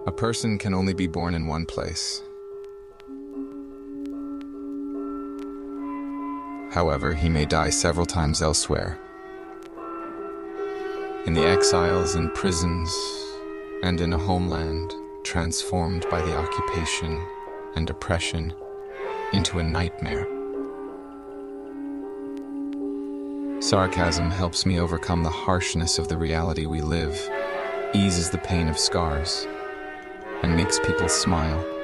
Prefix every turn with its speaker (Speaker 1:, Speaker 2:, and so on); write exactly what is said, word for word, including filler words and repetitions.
Speaker 1: A person can only be born in one place. However, he may die several times elsewhere. In the exiles and prisons, and in a homeland transformed by the occupation and oppression into a nightmare. Sarcasm helps me overcome the harshness of the reality we live, eases the pain of scars, and makes people smile.